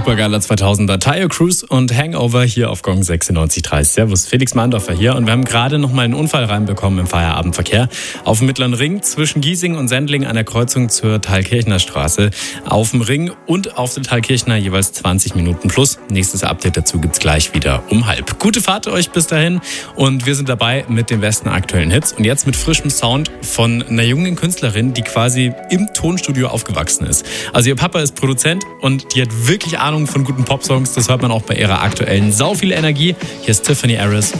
Supergala 2000er. Tayo Cruz und Hangover hier auf Gong 96.3. Servus, Felix Mahndorfer hier. Und wir haben gerade noch mal einen Unfall reinbekommen im Feierabendverkehr. Auf dem Mittleren Ring zwischen Giesing und Sendling an der Kreuzung zur Thalkirchner Straße. Auf dem Ring und auf der Thalkirchner jeweils 20 Minuten plus. Nächstes Update dazu gibt's gleich wieder um 12:30. Gute Fahrt euch bis dahin. Und wir sind dabei mit den besten aktuellen Hits. Und jetzt mit frischem Sound von einer jungen Künstlerin, die quasi im Tonstudio aufgewachsen ist. Also ihr Papa ist Produzent und die hat wirklich Ahnung von guten Popsongs. Das hört man auch bei ihrer aktuellen Sau viel Energie. Hier ist Tiffany Harris.